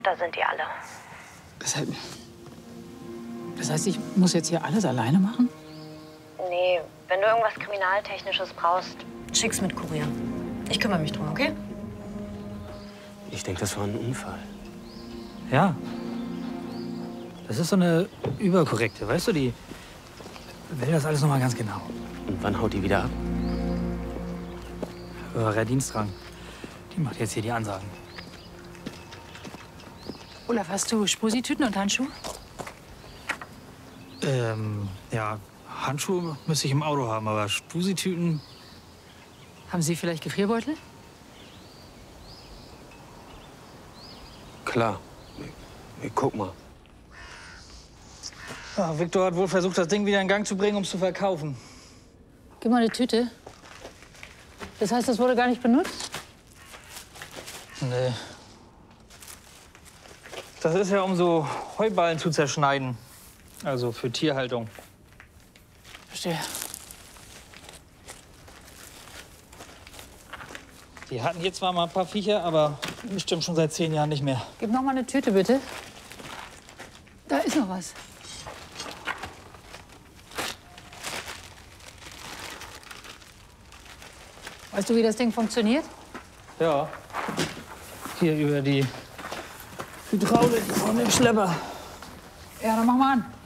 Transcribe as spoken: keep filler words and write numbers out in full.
Da sind die alle. Das heißt, das heißt, ich muss jetzt hier alles alleine machen? Nee, wenn du irgendwas Kriminaltechnisches brauchst, schick's mit Kurier. Ich kümmere mich drum, okay? Ich denke, das war ein Unfall. Ja. Das ist so eine überkorrekte, weißt du, die will das alles noch mal ganz genau. Und wann haut die wieder ab? Höherer Dienstrang. Die macht jetzt hier die Ansagen. Olaf, hast du Spusi-Tüten und Handschuhe? Ähm, ja, Handschuhe müsste ich im Auto haben, aber Spusi-Tüten... Haben Sie vielleicht Gefrierbeutel? Klar. Ich, guck mal. Ja, Viktor hat wohl versucht, das Ding wieder in Gang zu bringen, um es zu verkaufen. Gib mal eine Tüte. Das heißt, das wurde gar nicht benutzt? Nee. Das ist ja, um so Heuballen zu zerschneiden. Also für Tierhaltung. Verstehe. Die hatten hier zwar mal ein paar Viecher, aber bestimmt schon seit zehn Jahren nicht mehr. Gib noch mal eine Tüte, bitte. Da ist noch was. Weißt du, wie das Ding funktioniert? Ja. Hier über die Hydraulik von dem Schlepper. Ja, dann mach mal an.